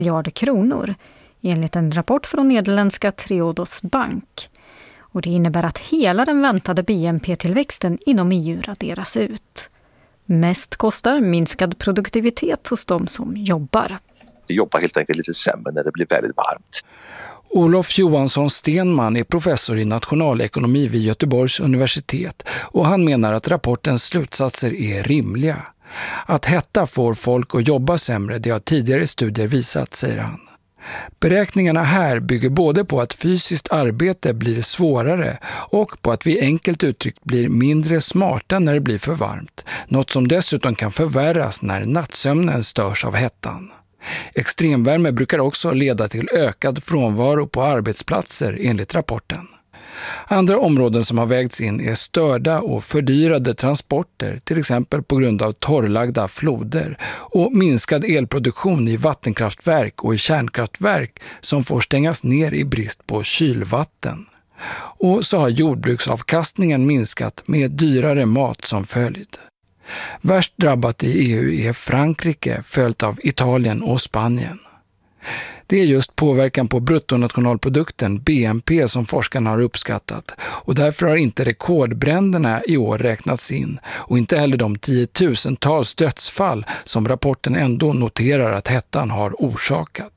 miljarder kronor, enligt en rapport från nederländska Triodos Bank. Och det innebär att hela den väntade BNP-tillväxten inom EU raderas ut. Mest kostar minskad produktivitet hos de som jobbar. Vi jobbar helt enkelt lite sämre när det blir väldigt varmt. Olof Johansson Stenman är professor i nationalekonomi vid Göteborgs universitet och han menar att rapportens slutsatser är rimliga. Att hetta får folk att jobba sämre, det har tidigare studier visat, säger han. Beräkningarna här bygger både på att fysiskt arbete blir svårare och på att vi enkelt uttryckt blir mindre smarta när det blir för varmt. Något som dessutom kan förvärras när nattsömnen störs av hettan. Extremvärme brukar också leda till ökad frånvaro på arbetsplatser enligt rapporten. Andra områden som har vägts in är störda och fördyrade transporter, till exempel på grund av torrlagda floder, och minskad elproduktion i vattenkraftverk och i kärnkraftverk som får stängas ner i brist på kylvatten. Och så har jordbruksavkastningen minskat med dyrare mat som följd. Värst drabbat i EU är Frankrike, följt av Italien och Spanien. Det är just påverkan på bruttonationalprodukten, BNP, som forskarna har uppskattat, och därför har inte rekordbränderna i år räknats in och inte heller de 10 000-tals dödsfall som rapporten ändå noterar att hettan har orsakat.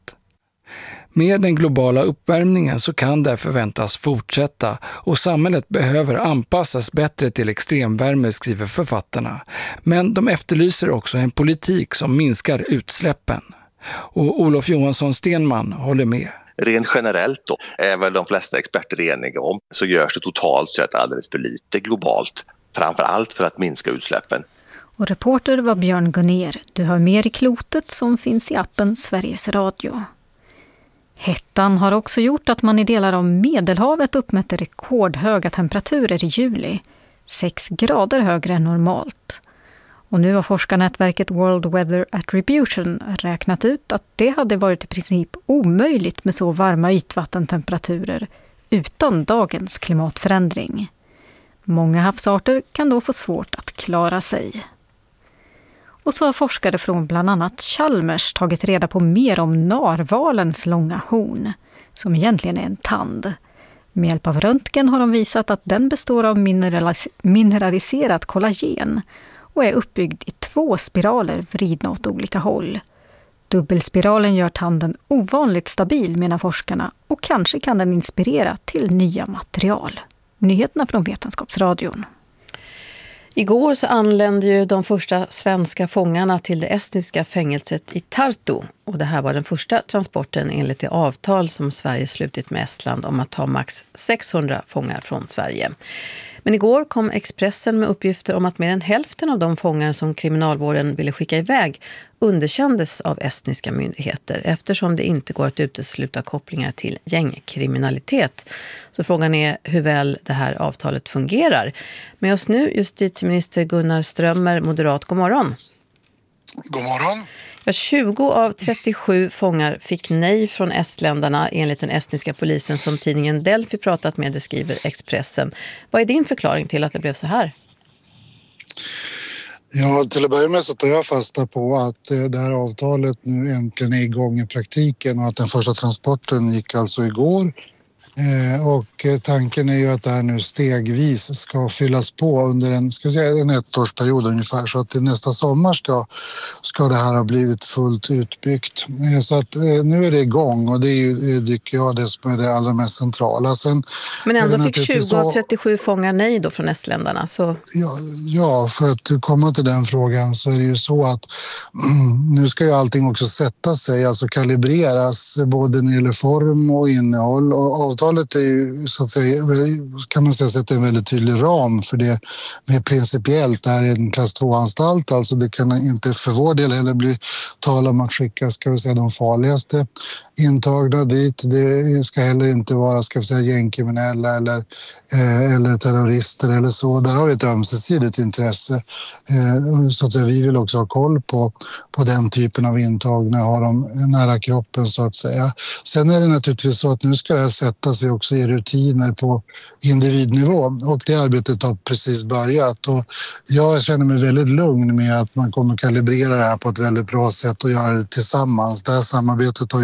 Med den globala uppvärmningen så kan det förväntas fortsätta och samhället behöver anpassas bättre till extremvärme, skriver författarna. Men de efterlyser också en politik som minskar utsläppen. Och Olof Johansson Stenman håller med. Rent generellt då är väl de flesta experter eniga om, så görs det totalt sett alldeles för lite globalt, framförallt för att minska utsläppen. Och reporter var Björn Gunner. Du hör mer i Klotet som finns i appen Sveriges Radio. Hettan har också gjort att man i delar av Medelhavet uppmätte rekordhöga temperaturer i juli, 6 grader högre än normalt. Och nu har forskarnätverket World Weather Attribution räknat ut att det hade varit i princip omöjligt med så varma ytvattentemperaturer utan dagens klimatförändring. Många havsarter kan då få svårt att klara sig. Och så har forskare från bland annat Chalmers tagit reda på mer om narvalens långa horn, som egentligen är en tand. Med hjälp av röntgen har de visat att den består av mineraliserat kollagen och är uppbyggd i 2 spiraler vridna åt olika håll. Dubbelspiralen gör tanden ovanligt stabil, menar forskarna, och kanske kan den inspirera till nya material. Nyheterna från Vetenskapsradion. Igår så anlände ju de första svenska fångarna till det estniska fängelset i Tartu. Och det här var den första transporten enligt det avtal som Sverige slutit med Estland om att ta max 600 fångar från Sverige. Men igår kom Expressen med uppgifter om att mer än hälften av de fångar som kriminalvården ville skicka iväg underkändes av estniska myndigheter eftersom det inte går att utesluta kopplingar till gängkriminalitet. Så frågan är hur väl det här avtalet fungerar. Med oss nu justitieminister Gunnar Strömmer, moderat. God morgon. God morgon. Ja, 20 av 37 fångar fick nej från estländarna enligt den estniska polisen som tidningen Delphi pratat med, det skriver Expressen. Vad är din förklaring till att det blev så här? Ja, till att börja med så tar jag fasta på att det här avtalet nu äntligen är igång i praktiken och att den första transporten gick alltså igår. Och tanken är ju att det här nu stegvis ska fyllas på under en ettårsperiod ungefär, så att till nästa sommar ska det här ha blivit fullt utbyggt. Så att nu är det igång och det är ju, tycker jag, det som är det allra mest centrala. Sen, men ändå fick 20 av 37 fångar nej då från estländarna. Så... Ja, för att komma till den frågan så är det ju så att nu ska ju allting också sätta sig, alltså kalibreras både när det gäller form och innehåll, och avtalet är ju så att säga, kan man säga, sätta en väldigt tydlig ram för det med principiellt. Det här är en klass 2-anstalt, alltså det kan inte för vår del heller bli tal om att skicka, ska vi säga, de farligaste intagna dit. Det ska heller inte vara, ska vi säga, gängkriminella eller terrorister eller så. Där har vi ett ömsesidigt intresse. Så att säga, vi vill också ha koll på den typen av intagna, ha dem nära kroppen så att säga. Sen är det naturligtvis så att nu ska det här sätta sätta sig också i rutiner på individnivå. Och det arbetet har precis börjat. Och jag känner mig väldigt lugn med att man kommer kalibrera det här på ett väldigt bra sätt och göra det tillsammans. Det här samarbetet har